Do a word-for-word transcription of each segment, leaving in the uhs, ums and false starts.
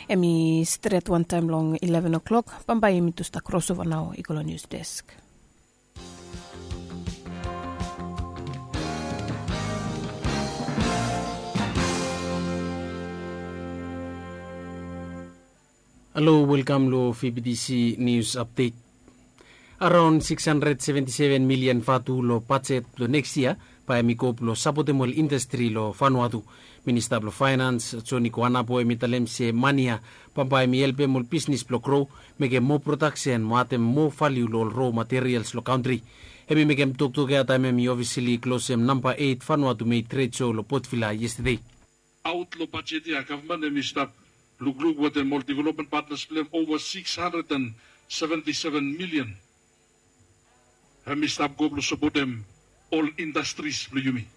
Emi straight one time long eleven o'clock. Pambai emi tusta crossover now Igolo News Desk. Hello, welcome to F B D C News Update. Around six hundred seventy-seven million fatu lo budget lo next year pa mikop lo sapotemol industry lo Vanuatu. Minister of Finance Johnny Kuanapo emitalem se mania pampa mi helpe mol business lo grow mege mo production mo atem mo value lo raw materials lo country. Emi megem tok tok ya time mi obviously close em number eight Vanuatu made trade show lo Potvilla yesterday. Out lo budget ya government emi stop look look what the multi-development partners plan over six hundred seventy-seven million. Emi stop go lo support them all industries lo yumi.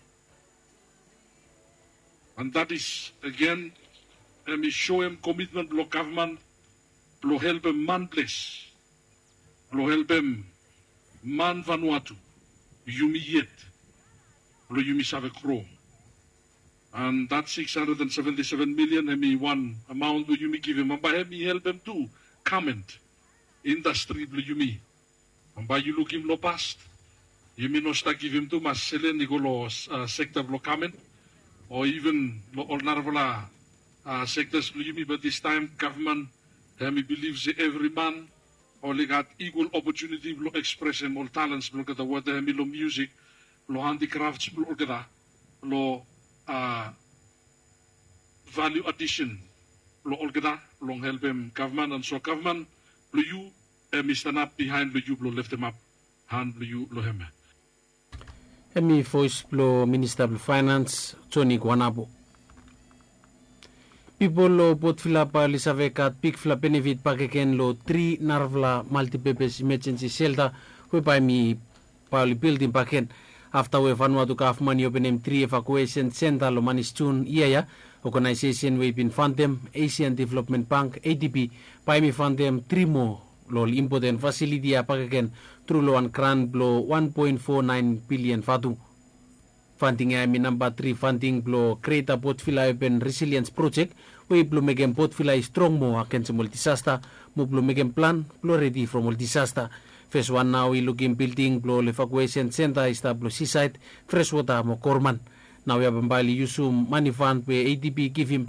And that is, again, let me show him commitment lo government, lo help him man place, lo help him man Vanuatu, yumi yet, lo yumi save crow. And that six hundred seventy-seven million, hemi one amount lo yumi give him, and by hemi help him too, comment, industry lo yumi. And by you look him lo past, yumi no sta give him too, mas selen ni go lo uh, sector lo comment, or even all narvala uh, sectors, but this time government he believes that every man only got equal opportunity to express him all talents, look at the word he lo music, lo handicrafts, look at that, lo uh, value addition, lo all that, lo help him government, and so government lo you he stand up behind lo you lo lift him up, hand lo you lo him. Emi voice lo Minister of Finance Johnny Kuanapo. People lo Potvilla pa lisavekat pikfla benefit pakeken lo three narvla multipurpose emergency shelter whereby mi pauli building paken after we Vanuatu government open em three evacuation center lo manis June iya organization we been fund them Asian Development Bank A D B pa mi fund them three more lo important facility apakaken through lo an grant lo one point four nine billion fatu. Funding ay mi number three funding lo create a Potvilla open resilience project we blo megem Potvilla strong mo against mul disaster mo blo megem plan blo ready from mul disaster. Phase one now we looking building blo evacuation center establish seaside freshwater mo Korman. Now we have bambali yusum money fund we A D B give him